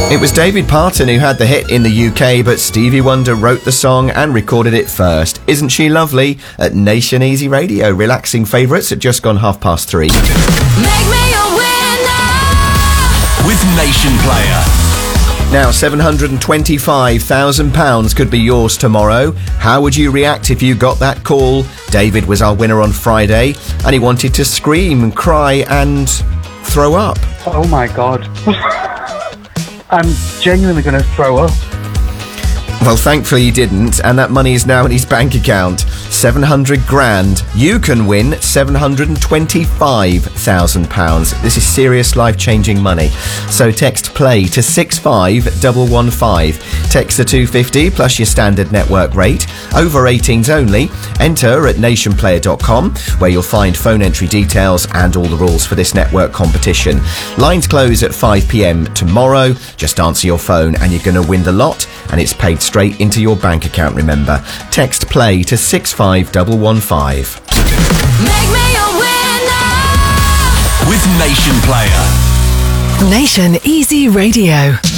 It was David Parton who had the hit in the UK, but Stevie Wonder wrote the song and recorded it first. Isn't she lovely? At Nation Easy Radio, relaxing favourites at just gone 3:30. Make me a winner with Nation Player. Now, £725,000 could be yours tomorrow. How would you react if you got that call? David was our winner on Friday, and he wanted to scream, cry and throw up. Oh my God. I'm genuinely going to throw up. Well, thankfully he didn't, and that money is now in his bank account. 700 grand. You can win £725,000. This is serious life-changing money. So text PLAY to 65115. Text the 250 plus your standard network rate. Over 18s only. Enter at nationplayer.com, where you'll find phone entry details and all the rules for this network competition. Lines close at 5 p.m. tomorrow. Just answer your phone and you're going to win the lot, and it's paid straight into your bank account, remember. Text PLAY to 65115. Make me a winner with Nation Player. Nation Easy Radio.